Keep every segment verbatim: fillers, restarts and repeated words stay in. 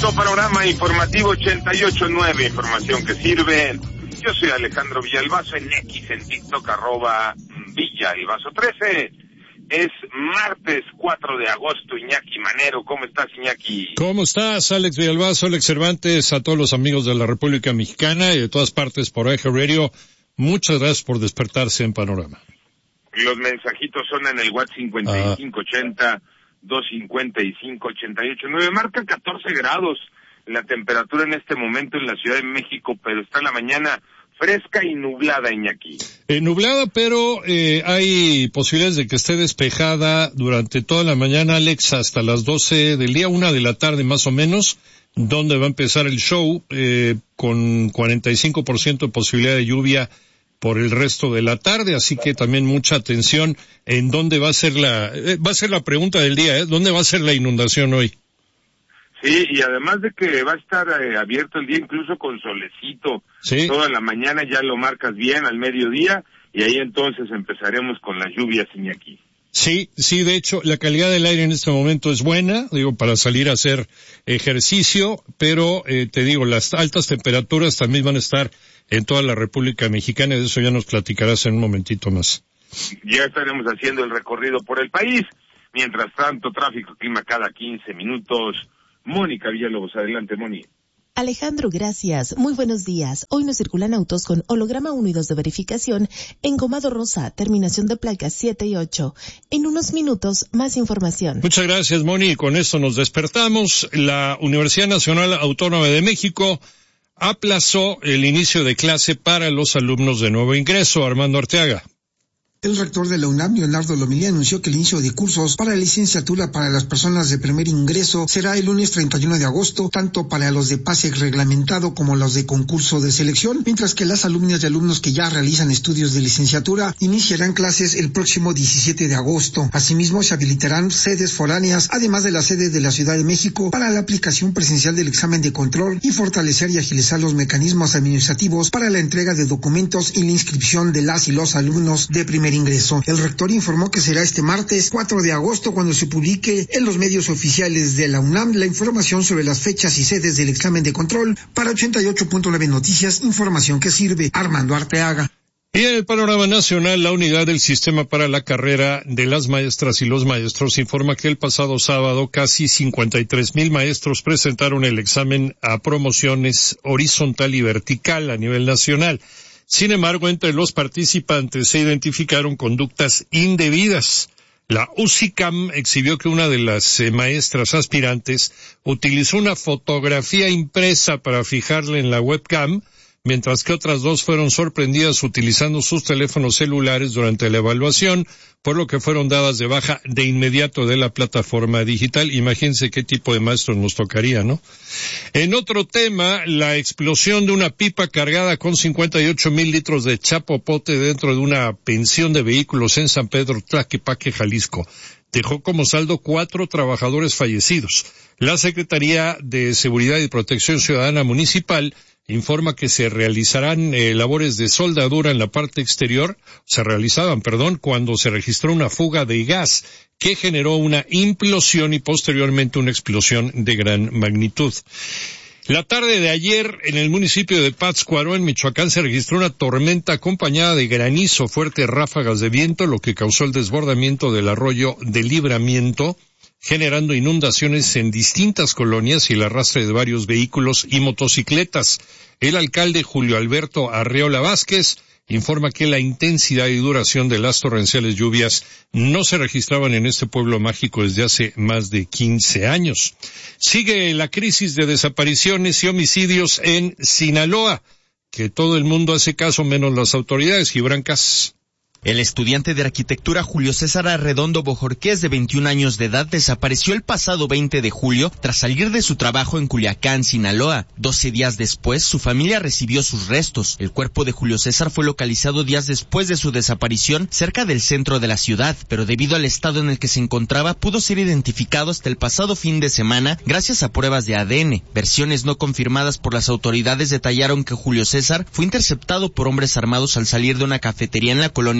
Puro panorama informativo ochenta y ocho punto nueve, información que sirve. Yo soy Alejandro Villalbazo en X, en TikTok, arroba Villalbazo trece. Es martes cuatro de agosto, Iñaki Manero. ¿Cómo estás, Iñaki? ¿Cómo estás, Alex Villalbazo, Alex Cervantes, a todos los amigos de la República Mexicana y de todas partes por Eje Radio? Muchas gracias por despertarse en Panorama. Los mensajitos son en el WhatsApp cincuenta y cinco ochenta, doscientos cincuenta y cinco, ochenta y ocho nueve. Marca catorce grados la temperatura en este momento en la Ciudad de México, pero está la mañana fresca y nublada, Iñaki. Eh, nublada, pero eh, hay posibilidades de que esté despejada durante toda la mañana, Alex, hasta las doce del día, una de la tarde más o menos, donde va a empezar el show, eh, con cuarenta y cinco por ciento de posibilidad de lluvia por el resto de la tarde, así que también mucha atención en dónde va a ser la, eh, va a ser la pregunta del día, ¿eh? ¿Dónde va a ser la inundación hoy? Sí, y además de que va a estar eh, abierto el día incluso con solecito, ¿sí? Toda la mañana ya lo marcas bien al mediodía, y ahí entonces empezaremos con las lluvias, Iñaki. Sí, sí, de hecho, la calidad del aire en este momento es buena, digo, para salir a hacer ejercicio, pero eh, te digo, las altas temperaturas también van a estar en toda la República Mexicana, y de eso ya nos platicarás en un momentito más. Ya estaremos haciendo el recorrido por el país. Mientras tanto, tráfico, clima cada quince minutos. Mónica Villalobos, adelante, Moni. Alejandro, gracias. Muy buenos días. Hoy nos circulan autos con holograma uno y dos de verificación, engomado rosa, terminación de placas siete y ocho. En unos minutos, más información. Muchas gracias, Moni. Con esto nos despertamos. La Universidad Nacional Autónoma de México aplazó el inicio de clase para los alumnos de nuevo ingreso. Armando Arteaga. El rector de la UNAM, Leonardo Lomelí, anunció que el inicio de cursos para la licenciatura para las personas de primer ingreso será el lunes treinta y uno de agosto, tanto para los de pase reglamentado como los de concurso de selección, mientras que las alumnas y alumnos que ya realizan estudios de licenciatura iniciarán clases el próximo diecisiete de agosto. Asimismo, se habilitarán sedes foráneas, además de la sede de la Ciudad de México, para la aplicación presencial del examen de control y fortalecer y agilizar los mecanismos administrativos para la entrega de documentos y la inscripción de las y los alumnos de primer ingreso. El rector informó que será este martes cuatro de agosto cuando se publique en los medios oficiales de la UNAM la información sobre las fechas y sedes del examen de control. Para ochenta y ocho punto nueve Noticias, información que sirve. Armando Arteaga. Y en el panorama nacional, la unidad del Sistema para la Carrera de las Maestras y los Maestros informa que el pasado sábado casi cincuenta y tres mil maestros presentaron el examen a promociones horizontal y vertical a nivel nacional. Sin embargo, entre los participantes se identificaron conductas indebidas. La U C I C A M exhibió que una de las eh, maestras aspirantes utilizó una fotografía impresa para fijarla en la webcam, mientras que otras dos fueron sorprendidas utilizando sus teléfonos celulares durante la evaluación, por lo que fueron dadas de baja de inmediato de la plataforma digital. Imagínense qué tipo de maestros nos tocaría, ¿no? En otro tema, la explosión de una pipa cargada con cincuenta y ocho mil litros de chapopote dentro de una pensión de vehículos en San Pedro Tlaquepaque, Jalisco, dejó como saldo cuatro trabajadores fallecidos. La Secretaría de Seguridad y Protección Ciudadana Municipal informa que se realizarán eh, labores de soldadura en la parte exterior, se realizaban, perdón, cuando se registró una fuga de gas que generó una implosión y posteriormente una explosión de gran magnitud. La tarde de ayer, en el municipio de Pátzcuaro, en Michoacán, se registró una tormenta acompañada de granizo, fuertes ráfagas de viento, lo que causó el desbordamiento del arroyo de Libramiento, generando inundaciones en distintas colonias y el arrastre de varios vehículos y motocicletas. El alcalde Julio Alberto Arreola Vázquez informa que la intensidad y duración de las torrenciales lluvias no se registraban en este pueblo mágico desde hace más de quince años. Sigue la crisis de desapariciones y homicidios en Sinaloa, que todo el mundo hace caso menos las autoridades. Gibran Casas. El estudiante de arquitectura Julio César Arredondo Bojorquez, de veintiún años de edad, desapareció el pasado veinte de julio tras salir de su trabajo en Culiacán, Sinaloa. doce días después, su familia recibió sus restos. El cuerpo de Julio César fue localizado días después de su desaparición cerca del centro de la ciudad, pero debido al estado en el que se encontraba, pudo ser identificado hasta el pasado fin de semana gracias a pruebas de A D N. Versiones no confirmadas por las autoridades detallaron que Julio César fue interceptado por hombres armados al salir de una cafetería en la colonia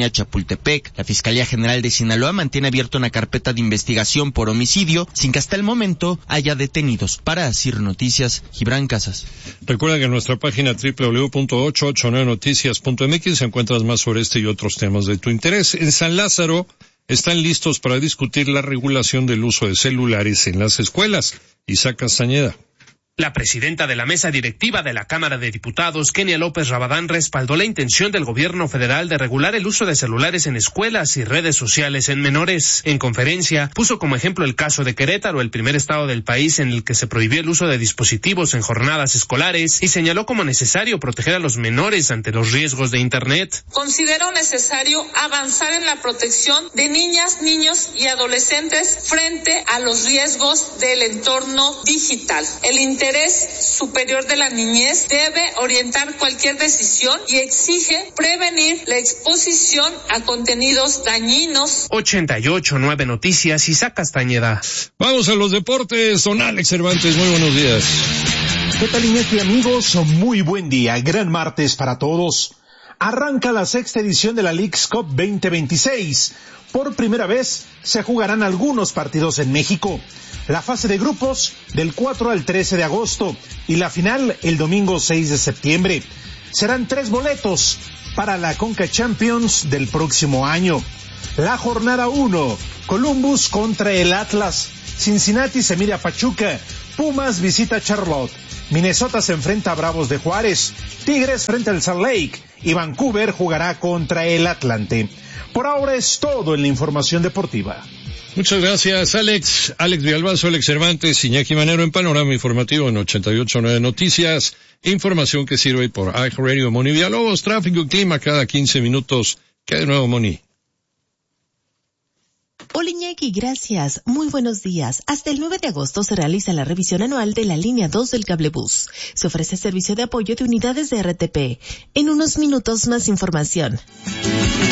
colonia Chapultepec. La Fiscalía General de Sinaloa mantiene abierta una carpeta de investigación por homicidio sin que hasta el momento haya detenidos. Para Asir Noticias, Gibran Casas. Recuerda que en nuestra página doble u doble u doble u punto ochocientos ochenta y nueve noticias punto m x encuentras más sobre este y otros temas de tu interés. En San Lázaro están listos para discutir la regulación del uso de celulares en las escuelas. Isaac Castañeda. La presidenta de la mesa directiva de la Cámara de Diputados, Kenia López Rabadán, respaldó la intención del gobierno federal de regular el uso de celulares en escuelas y redes sociales en menores. En conferencia, puso como ejemplo el caso de Querétaro, el primer estado del país en el que se prohibió el uso de dispositivos en jornadas escolares, y señaló como necesario proteger a los menores ante los riesgos de Internet. Considero necesario avanzar en la protección de niñas, niños y adolescentes frente a los riesgos del entorno digital. El interés superior de la niñez debe orientar cualquier decisión y exige prevenir la exposición a contenidos dañinos. ochenta y ocho punto nueve Noticias, Isaac Castañeda. Vamos a los deportes, don Alex Cervantes, muy buenos días. ¿Qué tal, Iñaki, amigos? Muy buen día, gran martes para todos. Arranca la sexta edición de la Leagues Cup veinte veintiséis. Por primera vez se jugarán algunos partidos en México. La fase de grupos del cuatro al trece de agosto y la final el domingo seis de septiembre. Serán tres boletos para la Conca Champions del próximo año. La jornada uno, Columbus contra el Atlas, Cincinnati se mide a Pachuca, Pumas visita a Charlotte, Minnesota se enfrenta a Bravos de Juárez, Tigres frente al Salt Lake y Vancouver jugará contra el Atlante. Por ahora es todo en la información deportiva. Muchas gracias, Alex. Alex Villalbazo, Alex Cervantes, Iñaki Manero en Panorama Informativo en ochenta y ocho punto nueve Noticias. Información que sirve por iHeartRadio. Moni Villalobos, tráfico y clima cada quince minutos. ¿Qué de nuevo, Moni? Hola Iñaki, gracias. Muy buenos días. Hasta el nueve de agosto se realiza la revisión anual de la línea dos del cablebús. Se ofrece servicio de apoyo de unidades de R T P. En unos minutos más información.